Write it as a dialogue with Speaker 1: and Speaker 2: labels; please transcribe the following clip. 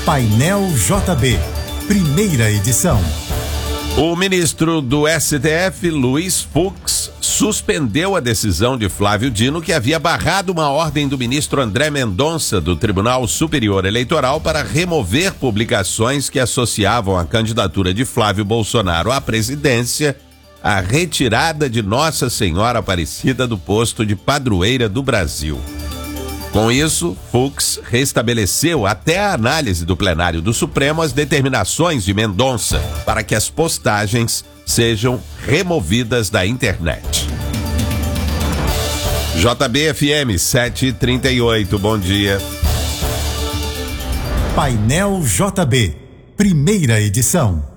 Speaker 1: Painel JB, primeira edição.
Speaker 2: O ministro do STF, Luiz Fux, suspendeu a decisão de Flávio Dino, que havia barrado uma ordem do ministro André Mendonça do Tribunal Superior Eleitoral para remover publicações que associavam a candidatura de Flávio Bolsonaro à presidência à retirada de Nossa Senhora Aparecida do posto de padroeira do Brasil. Com isso, Fux restabeleceu até a análise do plenário do Supremo as determinações de Mendonça para que as postagens sejam removidas da internet. JB-FM 7h38, bom dia.
Speaker 1: Painel JB, primeira edição.